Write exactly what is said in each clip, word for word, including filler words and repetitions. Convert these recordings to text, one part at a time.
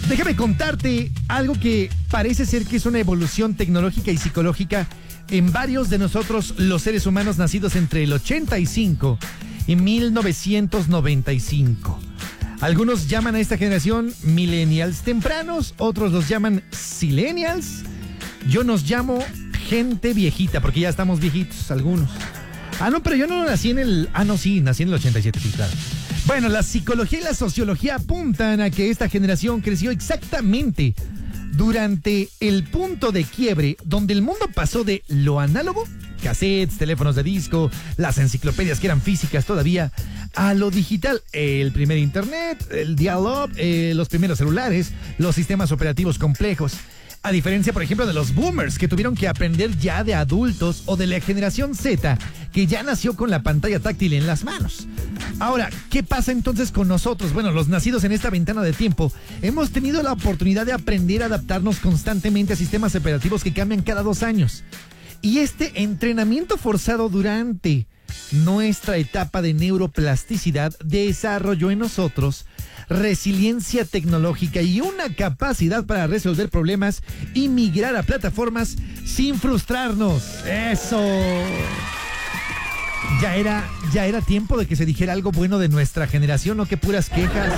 Déjame contarte algo que parece ser que es una evolución tecnológica y psicológica en varios de nosotros, los seres humanos nacidos entre el ochenta y cinco y mil novecientos noventa y cinco. Algunos llaman a esta generación millennials tempranos, otros los llaman sillennials. Yo nos llamo gente viejita, porque ya estamos viejitos algunos. Ah, no, pero yo no nací en el... Ah, no, sí, nací en el ochenta y siete, sí, claro. Bueno, la psicología y la sociología apuntan a que esta generación creció exactamente durante el punto de quiebre donde el mundo pasó de lo análogo, cassettes, teléfonos de disco, las enciclopedias que eran físicas todavía, a lo digital, el primer internet, el dial-up, eh, los primeros celulares, los sistemas operativos complejos. A diferencia, por ejemplo, de los boomers que tuvieron que aprender ya de adultos, o de la generación Z que ya nació con la pantalla táctil en las manos. Ahora, ¿qué pasa entonces con nosotros? Bueno, los nacidos en esta ventana de tiempo hemos tenido la oportunidad de aprender a adaptarnos constantemente a sistemas operativos que cambian cada dos años. Y este entrenamiento forzado durante nuestra etapa de neuroplasticidad desarrolló en nosotros resiliencia tecnológica y una capacidad para resolver problemas y migrar a plataformas sin frustrarnos. ¡Eso! Ya era, ya era tiempo de que se dijera algo bueno de nuestra generación, no que puras quejas.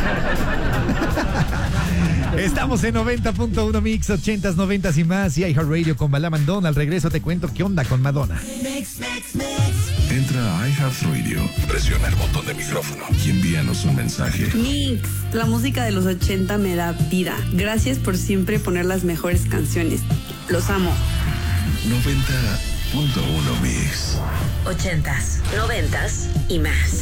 Estamos en noventa punto uno Mix, ochentas, noventas y más, y iHeartRadio con Bala Mandón. Al regreso te cuento qué onda con Madonna. Mix, mix, mix. Entra a iHeartRadio, presiona el botón de micrófono y envíanos un mensaje. Mix, la música de los ochenta me da vida. Gracias por siempre poner las mejores canciones. Los amo. noventa punto uno Mix. Ochentas, noventas y más.